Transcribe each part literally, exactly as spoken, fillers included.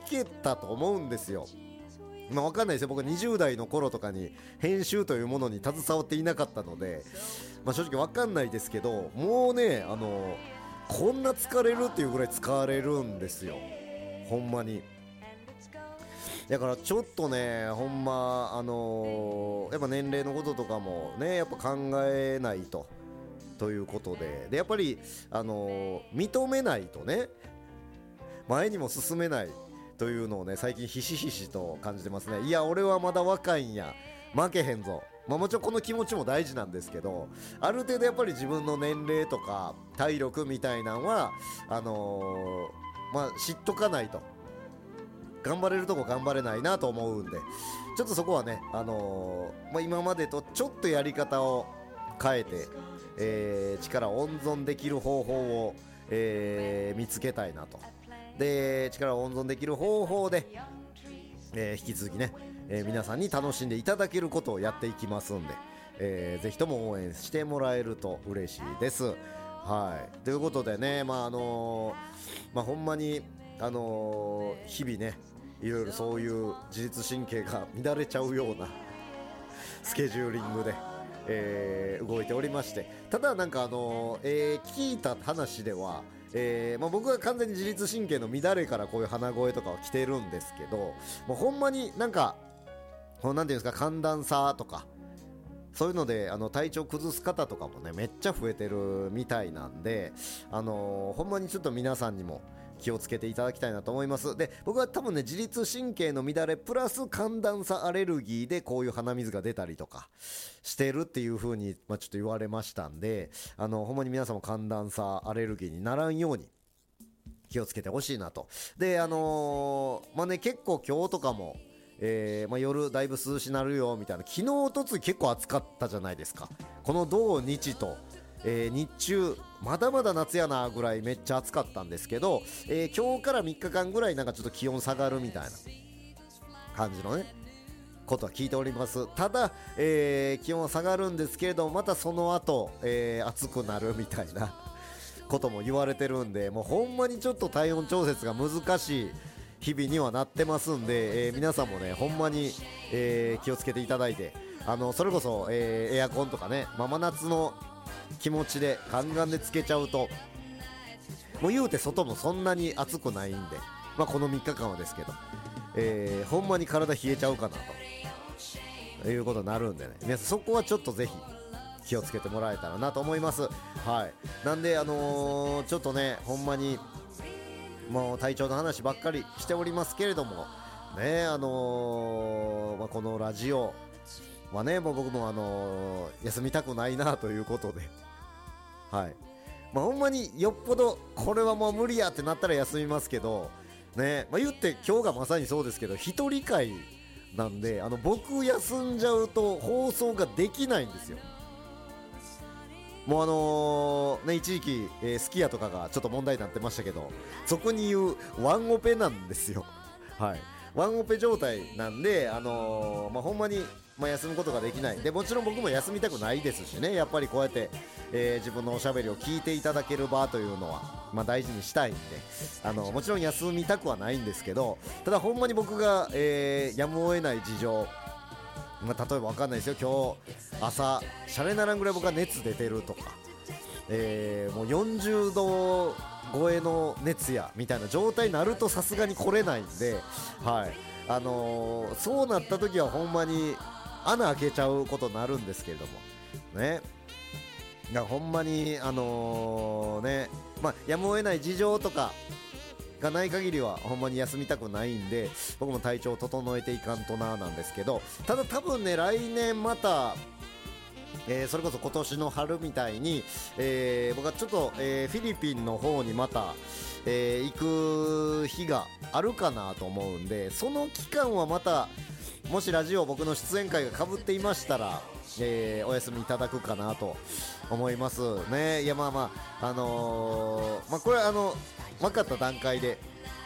けたと思うんですよ。まあわかんないですよ、僕にじゅう代の頃とかに編集というものに携わっていなかったので、まあ正直わかんないですけど、もうねあのこんな疲れるっていうぐらい疲れるんですよ、ほんまに。だからちょっとねほんまあのー、やっぱ年齢のこととかもねやっぱ考えないとということで、でやっぱりあのー、認めないとね前にも進めないというのをね最近ひしひしと感じてますね。いや俺はまだ若いんや、負けへんぞ。まあもちろんこの気持ちも大事なんですけど、ある程度やっぱり自分の年齢とか体力みたいなのはあのー、まあ知っとかないと頑張れるとこ頑張れないなと思うんで、ちょっとそこはね、あのーまあ、今までとちょっとやり方を変えて、えー、力を温存できる方法を、えー、見つけたいなと。で力を温存できる方法で、えー、引き続きね、えー、皆さんに楽しんでいただけることをやっていきますんで、えー、ぜひとも応援してもらえると嬉しいです。はい、ということでね、まああのーまあ、ほんまにあのー、日々ねいろいろそういう自律神経が乱れちゃうようなスケジューリングで、えー、動いておりまして、ただなんかあのーえー、聞いた話では、えーまあ、僕は完全に自律神経の乱れからこういう鼻声とかは来てるんですけど、もうほんまになんかこうなんていうんですか、寒暖差とかそういうのであの体調崩す方とかもねめっちゃ増えてるみたいなんで、あのー、ほんまにちょっと皆さんにも気をつけていただきたいなと思います。で僕は多分ね自律神経の乱れプラス寒暖差アレルギーでこういう鼻水が出たりとかしてるっていう風に、まあ、ちょっと言われましたんで、あのほんまに皆さんも寒暖差アレルギーにならんように気をつけてほしいなと。であのー、まあね結構今日とかもえーまあ、夜だいぶ涼しなるよみたいな、昨日おとつい結構暑かったじゃないですか。この土日と、えー、日中まだまだ夏やなぐらいめっちゃ暑かったんですけど、えー、今日からみっかかんぐらいなんかちょっと気温下がるみたいな感じのねことは聞いております。ただ、えー、気温は下がるんですけれどまたその後、えー、暑くなるみたいなことも言われてるんで、もうほんまにちょっと体温調節が難しい日々にはなってますんで、えー、皆さんもねほんまに、えー、気をつけていただいて、あのそれこそ、えー、エアコンとかね、まあ、真夏の気持ちでガンガンでつけちゃうともう言うて外もそんなに暑くないんで、まあ、このみっかかんはですけど、えー、ほんまに体冷えちゃうかなということになるんでね、皆さんそこはちょっとぜひ気をつけてもらえたらなと思います。はい、なんであのー、ちょっとねほんまにもう体調の話ばっかりしておりますけれどもね、あのーまあ、このラジオはねもう僕も、あのー、休みたくないなということで、はい、まあ、ほんまによっぽどこれはもう無理やってなったら休みますけどね、まあ、言って今日がまさにそうですけど一人会なんで、あの僕休んじゃうと放送ができないんですよ。もうあのー、ね一時期、えー、スキヤとかがちょっと問題になってましたけど、そこに言うワンオペなんですよ。はい、ワンオペ状態なんで、あのー、まあ、ほんまに、まあ、休むことができないで、もちろん僕も休みたくないですしね、やっぱりこうやって、えー、自分のおしゃべりを聞いていただける場というのは、まあ、大事にしたいんで、あのー、もちろん休みたくはないんですけど、ただほんまに僕が、えー、やむを得ない事情、まあ、例えば分かんないですよ、今日朝シャレならんぐらい僕は熱出てるとか、えー、もうよんじゅうど超えの熱やみたいな状態になるとさすがに来れないんで、はい、あのー、そうなった時はほんまに穴開けちゃうことになるんですけれどもね、いやほんまにあのー、ね、まあ、やむを得ない事情とかがない限りはほんまに休みたくないんで、僕も体調を整えていかんとななんですけど、ただ多分ね来年また、えー、それこそ今年の春みたいに、えー、僕はちょっと、えー、フィリピンの方にまた、えー、行く日があるかなと思うんで、その期間はまたもしラジオ僕の出演会が被っていましたら、えー、お休みいただくかなと思いますね。いやまあまああのー、まあこれはあの分かった段階で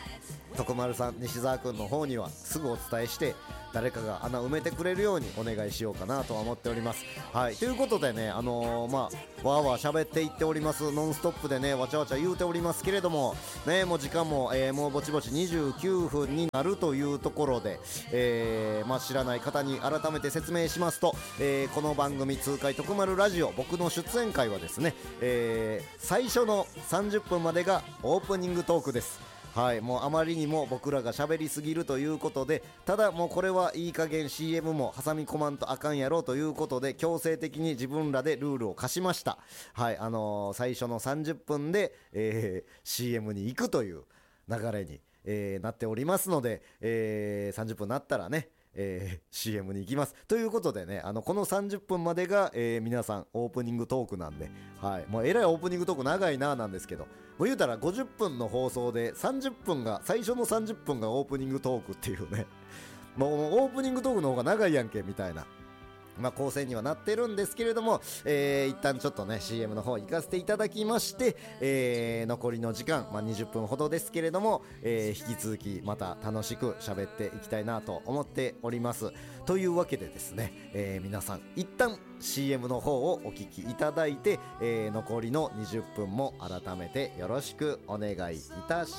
徳丸さん、西澤くんの方にはすぐお伝えして誰かが穴埋めてくれるようにお願いしようかなとは思っております。はい、ということでね、あのー、まあわーわー喋っていっておりますノンストップでね、わちゃわちゃ言うておりますけれどもね、もう時間も、えー、もうぼちぼちにじゅうきゅうふんになるというところで、えーまあ、知らない方に改めて説明しますと、えー、この番組痛快徳丸ラジオ、僕の出演会はですね、えー、最初のさんじゅっぷんまでがオープニングトークです。はい、もうあまりにも僕らが喋りすぎるということで、ただもうこれはいい加減 シーエム も挟み込まんとあかんやろということで強制的に自分らでルールを課しました。はい、あのー、最初のさんじゅっぷんで、えー、シーエム に行くという流れに、えー、なっておりますので、えー、さんじゅっぷんになったらね、えー、シーエム に行きますということでね、あのこのさんじゅっぷんまでが、えー、皆さんオープニングトークなんで、はい、もうえらいオープニングトーク長いななんですけど、もう言うたらごじゅっぷんの放送でさんじゅっぷんが、最初のさんじゅっぷんがオープニングトークっていうね、もうオープニングトークの方が長いやんけみたいな、まあ、構成にはなってるんですけれども、えー、一旦ちょっとね シーエム の方行かせていただきまして、えー、残りの時間、まあ、にじゅっぷんほどですけれども、えー、引き続きまた楽しく喋っていきたいなと思っております。というわけでですね、えー、皆さん一旦 シーエム の方をお聞きいただいて、えー、残りのにじゅっぷんも改めてよろしくお願いいたし